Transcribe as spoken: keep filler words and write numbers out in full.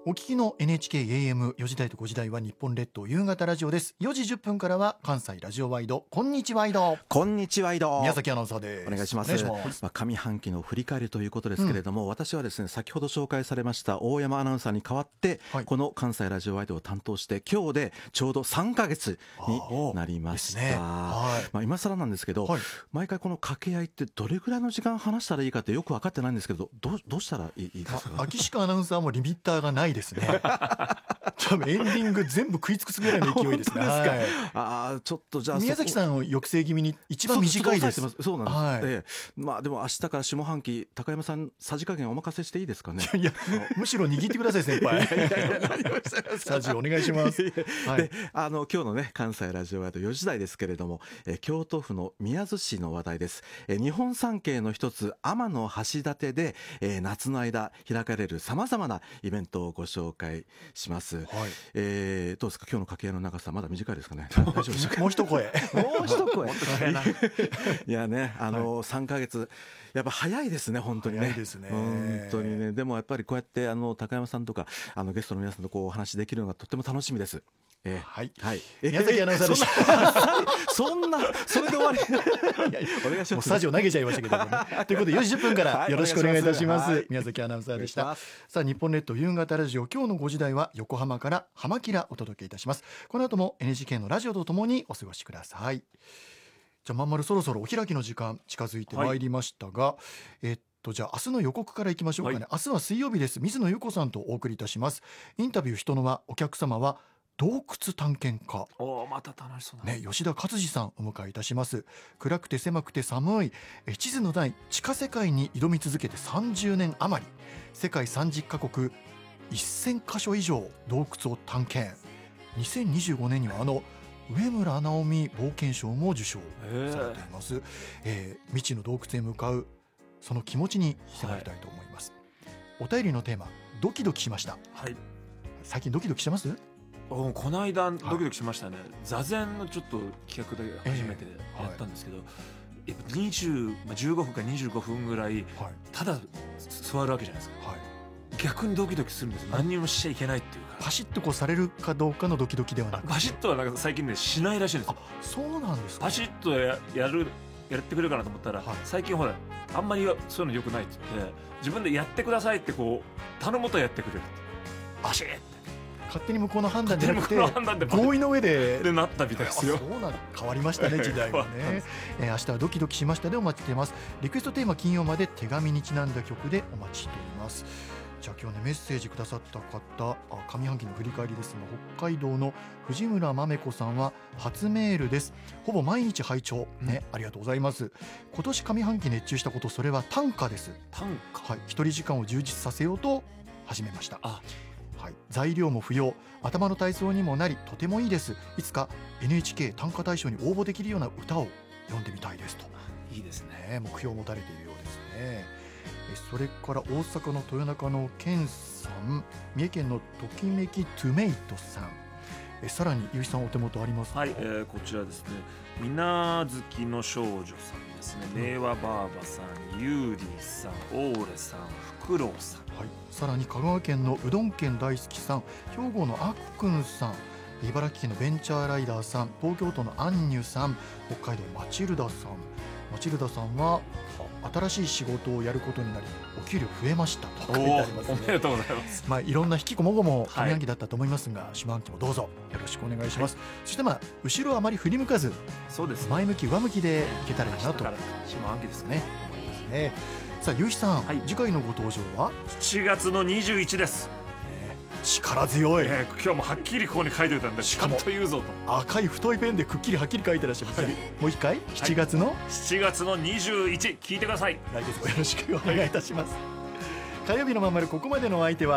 お聞きの エヌエイチケーエーエムよじ台とごじ台は日本列島夕方ラジオです。よじじゅっぷんからは関西ラジオワイドこんにちワイド。 こんにちワイド、 宮崎アナウンサーです。 お願いします。まあ、上半期の振り返りということですけれども、うん、私はですね先ほど紹介されました大山アナウンサーに代わって、はい、この関西ラジオワイドを担当して今日でちょうどさんかげつになりました、ねはい、まあ、今更なんですけど、はい、毎回この掛け合いってどれぐらいの時間話したらいいかってよく分かってないんですけど、どう、どうしたらいいですか。 秋鹿アナウンサーもリミッターがないですね多分エンディング全部食い尽くすぐらいの勢いですね。はい、 あちょっとじゃあ宮崎さんを抑制気味に一番短いです。 そうなんです、はい、ええ、まあ、でも明日から下半期高山さんさじ加減お任せしていいですかね。 いやむしろ握ってください先輩さじお願いしますはい、 であの今日のね関西ラジオワイドよじ台ですけれども、え京都府の宮津市の話題です。え日本三景の一つ天橋立で、えー、夏の間開かれるさまざまなイベントをご紹介します。はい、えー、どうですか今日の掛け合いの長さまだ短いですかね。大丈夫ですか。 もう一声もう一声いやねあの、はい、さんかげつやっぱ早いですね本当にね。 早いですね本当にね。でもやっぱりこうやってあの高山さんとかあのゲストの皆さんとこうお話できるのがとっても楽しみです。えー、はい、はい、 宮崎アナウンサーでしたそんなそれで終わりいやいやお願いします。もうスタジオ投げちゃいましたけども、ね、ということでよじじゅっぷんからよろしくお願いいたします、はい、宮崎アナウンサーでした。さあ日本列島夕方ラジオ今日のごじ台は横浜から浜キラお届けいたします。この後も エヌエイチケー のラジオとともにお過ごしください。じゃあまんまるそろそろお開きの時間近づいてまいりましたが、はい、えっとじゃあ明日の予告からいきましょうかね、はい、明日は水曜日です。水野優子さんとお送りいたします。インタビュー人の輪お客様は洞窟探検家、 おまた楽しそうな、 ね、吉田勝次さんお迎えいたします。暗くて狭くて寒いえ地図のない地下世界に挑み続けてさんじゅうねん余り、世界さんじゅっカ国せんカ所以上洞窟を探検。にせんにじゅうごねんにはあの上村直美冒険賞も受賞されています。えー、未知の洞窟へ向かうその気持ちに迫りたいと思います、はい、お便りのテーマドキドキしました、はい、最近ドキドキしてます？ この間ドキドキしましたね、はい、座禅のちょっと企画で初めてやったんですけど、えーはい、にじゅう、じゅうごふんかにじゅうごふんぐらい、はい、ただ座るわけじゃないですか、はい、逆にドキドキするんです。何にもしちゃいけないっていうか、 パシッとこうされるかどうかのドキドキではなく、 パシッとはなんか最近ねしないらしいんですよ。 あ、そうなんですか。 パシッと や, やるやってくれるかなと思ったら、はい、最近ほらあんまりそういうの良くないって言って自分でやってくださいってこう頼むとやってくれる。パシッって勝手に向こうの判断じゃなくて合意の上ででなったみたいですよ。 そうなん変わりましたね時代はねえー、明日はドキドキしましたでお待ちしています。リクエストテーマ金曜まで手紙にちなんだ曲でお待ちしております。じゃあ今日ねメッセージくださった方、あ上半期の振り返りですが、北海道の藤村まめ子さんは初メールです。ほぼ毎日拝聴、ね、うん、ありがとうございます。今年上半期熱中したこと、それは短歌です。 短歌、 はい、一人時間を充実させようと始めました。あ、はい、材料も不要、頭の体操にもなりとてもいいです。いつか エヌエイチケー 短歌大賞に応募できるような歌を読んでみたいですと。 いいですね。 目標を持たれているようですね。それから大阪の豊中の健さん、三重県のときめきトゥメイトさん、えさらにゆいさんお手元ありますか。 はい、えー、こちらですね、水無月の少女さんですね、令和ばあばさん、ゆうりさん、オーレさん、フクロウさん、 はい、さらに香川県のうどん県大好きさん、兵庫のあっくんさん、茨城県のベンチャーライダーさん、東京都のアンニュさん、北海道マチルダさん。マチルダさんは新しい仕事をやることになりお給料増えましたと書いてあります、ね、 おめでとうございます。 まあ、いろんな引きこもごも上半期だったと思いますが、はい、下半期もどうぞよろしくお願いします、はい、そしてまあ後ろはあまり振り向かず、そうです、ね、前向き上向きでいけたらいいなと下半期ですね、 思いますね。さあゆうひさん、はい、次回のご登場はしちがつのにじゅういちです。 力強い、 えー、今日もはっきりここに書いておいたんで、しかもと言うぞと赤い太いペンでくっきりはっきり書いてらっしゃいます、はい、もう一回しちがつの、はい、 しちがつのにじゅういち聞いてください。 来月もよろしくお願いいたします、はい、火曜日のまんまるここまでのお相手は